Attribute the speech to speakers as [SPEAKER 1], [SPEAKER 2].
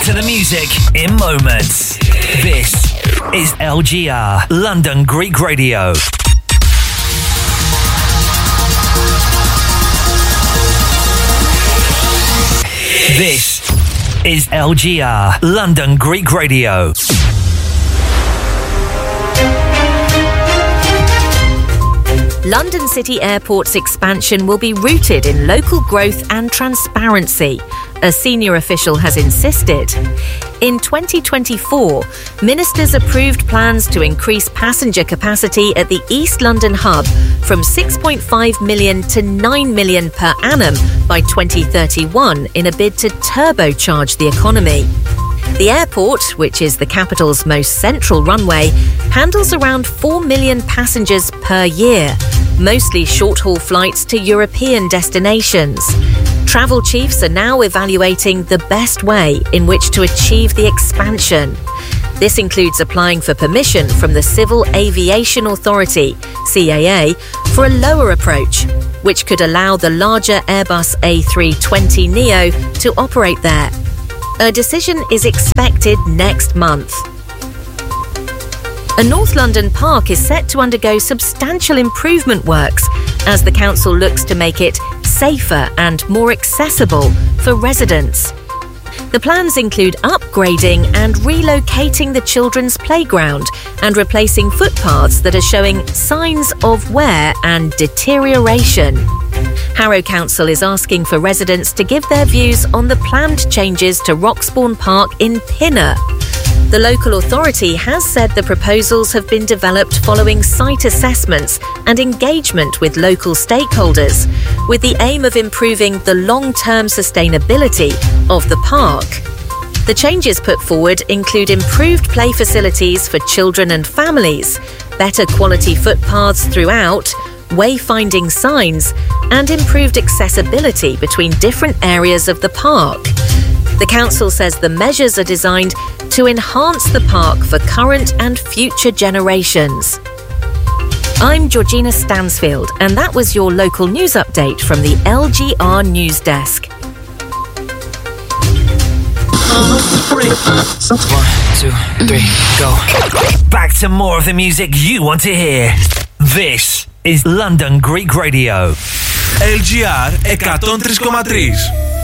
[SPEAKER 1] to the music in moments. This is LGR, London Greek Radio. This is LGR, London Greek Radio.
[SPEAKER 2] London City Airport's expansion will be rooted in local growth and transparency, a senior official has insisted. In 2024, ministers approved plans to increase passenger capacity at the East London hub from 6.5 million to 9 million per annum by 2031 in a bid to turbocharge the economy. The airport, which is the capital's most central runway, handles around 4 million passengers per year, mostly short-haul flights to European destinations. Travel chiefs are now evaluating the best way in which to achieve the expansion. This includes applying for permission from the Civil Aviation Authority, CAA, for a lower approach, which could allow the larger Airbus A320neo to operate there. A decision is expected next month. A North London park is set to undergo substantial improvement works as the council looks to make it safer and more accessible for residents. The plans include upgrading and relocating the children's playground and replacing footpaths that are showing signs of wear and deterioration. Harrow Council is asking for residents to give their views on the planned changes to Roxbourne Park in Pinner. The local authority has said the proposals have been developed following site assessments and engagement with local stakeholders, with the aim of improving the long-term sustainability of the park. The changes put forward include improved play facilities for children and families, better quality footpaths throughout, wayfinding signs, and improved accessibility between different areas of the park. The council says the measures are designed to enhance the park for current and future generations. I'm Georgina Stansfield, and that was your local news update from the LGR News Desk.
[SPEAKER 1] 1, 2, 3, go. Back to more of the music you want to hear. This is London Greek Radio.
[SPEAKER 3] LGR 103,3.